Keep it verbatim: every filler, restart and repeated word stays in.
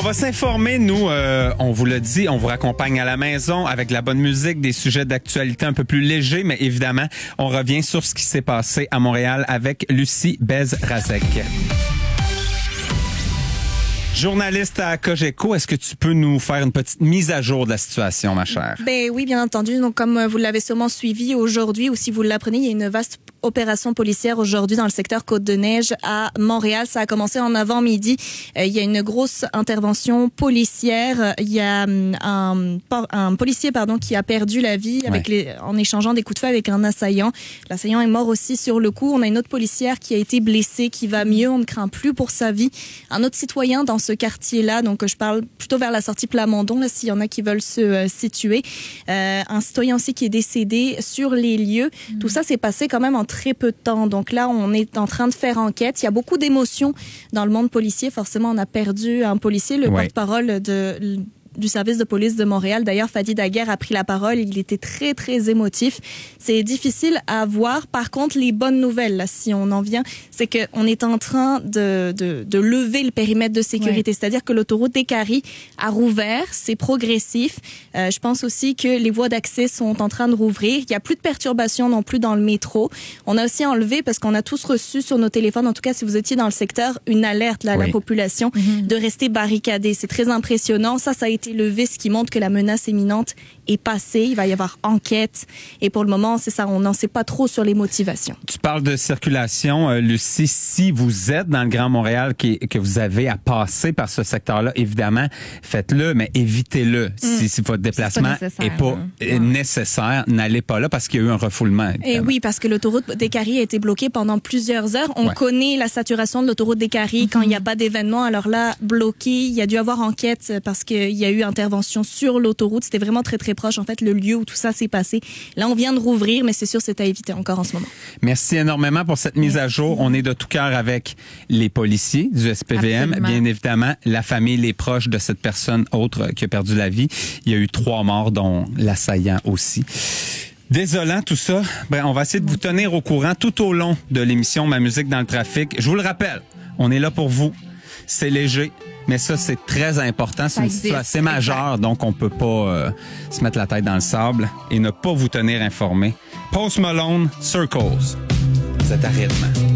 va s'informer, nous, euh, on vous l'a dit, on vous raccompagne à la maison avec de la bonne musique, des sujets d'actualité un peu plus légers, mais évidemment, on revient sur ce qui s'est passé à Montréal avec Lucie Bez-Razek. Journaliste à Cogeco, est-ce que tu peux nous faire une petite mise à jour de la situation, ma chère? Ben oui, bien entendu. Donc, comme vous l'avez sûrement suivi aujourd'hui, ou si vous l'apprenez, il y a une vaste opération policière aujourd'hui dans le secteur Côte-de-Neige à Montréal. Ça a commencé en avant-midi. Euh, il y a une grosse intervention policière. Il y a un, un policier pardon qui a perdu la vie avec ouais. les, en échangeant des coups de feu avec un assaillant. L'assaillant est mort aussi sur le coup. On a une autre policière qui a été blessée, qui va mieux. On ne craint plus pour sa vie. Un autre citoyen dans ce quartier-là, donc je parle plutôt vers la sortie Plamondon, là, s'il y en a qui veulent se euh, situer. Euh, un citoyen aussi qui est décédé sur les lieux. Mmh. Tout ça s'est passé quand même en très peu de temps. Donc là, on est en train de faire enquête. Il y a beaucoup d'émotions dans le monde policier. Forcément, on a perdu un policier, le ouais. porte-parole de... du service de police de Montréal. D'ailleurs, Fadi Daguerre a pris la parole. Il était très, très émotif. C'est difficile à voir. Par contre, les bonnes nouvelles, là, si on en vient, c'est qu'on est en train de, de, de lever le périmètre de sécurité. Ouais. C'est-à-dire que l'autoroute des Caries a rouvert. C'est progressif. Euh, je pense aussi que les voies d'accès sont en train de rouvrir. Il n'y a plus de perturbations non plus dans le métro. On a aussi enlevé, parce qu'on a tous reçu sur nos téléphones, en tout cas si vous étiez dans le secteur, une alerte là, à oui. la population mm-hmm. de rester barricadée. C'est très impressionnant. Ça, ça a été levé, ce qui montre que la menace imminente est passée. Il va y avoir enquête. Et pour le moment, c'est ça, on n'en sait pas trop sur les motivations. Tu parles de circulation, euh, Lucie. Si vous êtes dans le Grand Montréal, qui, que vous avez à passer par ce secteur-là, évidemment, faites-le, mais évitez-le. Mm. Si, si votre déplacement n'est pas, pas nécessaire, n'allez pas là parce qu'il y a eu un refoulement. Et oui, parce que l'autoroute des Caries a été bloquée pendant plusieurs heures. On ouais. connaît la saturation de l'autoroute des Caries mm-hmm. quand il n'y a pas d'événement. Alors là, bloqué, il y a dû avoir enquête parce qu'il y a eu intervention sur l'autoroute. C'était vraiment très, très proche, en fait, le lieu où tout ça s'est passé. Là, on vient de rouvrir, mais c'est sûr, c'est à éviter encore en ce moment. Merci énormément pour cette mise Merci. à jour. On est de tout cœur avec les policiers du S P V M, Absolument. bien évidemment, la famille, les proches de cette personne autre qui a perdu la vie. Il y a eu trois morts, dont l'assaillant aussi. Désolant tout ça. Ben, on va essayer de vous tenir au courant tout au long de l'émission Ma musique dans le trafic. Je vous le rappelle, on est là pour vous. C'est léger, mais ça, c'est très important. C'est une situation assez majeure, donc on peut pas euh, se mettre la tête dans le sable et ne pas vous tenir informé. Post Malone, Circles. Vous êtes à rythme.